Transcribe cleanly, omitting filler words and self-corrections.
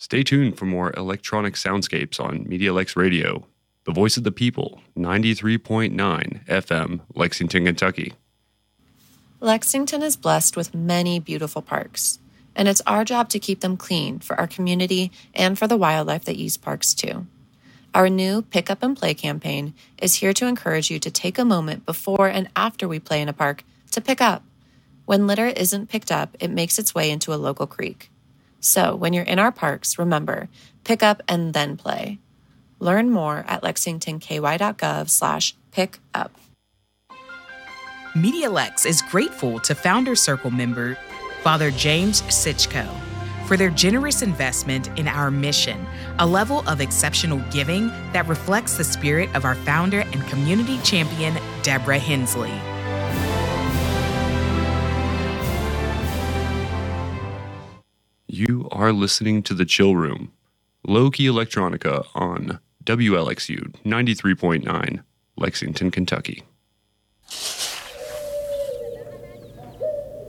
Stay tuned for more electronic soundscapes on MediaLex Radio, the voice of the people, 93.9 FM, Lexington, Kentucky. Lexington is blessed with many beautiful parks, and it's our job to keep them clean for our community and for the wildlife that use parks too. Our new Pick Up and Play campaign is here to encourage you to take a moment before and after we play in a park to pick up. When litter isn't picked up, it makes its way into a local creek. So when you're in our parks, remember, pick up and then play. Learn more at lexingtonky.gov/pickup. MediaLex is grateful to Founder Circle member Father James Sitchko for their generous investment in our mission, a level of exceptional giving that reflects the spirit of our founder and community champion, Deborah Hensley. You are listening to The Chill Room, low-key electronica on WLXU 93.9, Lexington, Kentucky.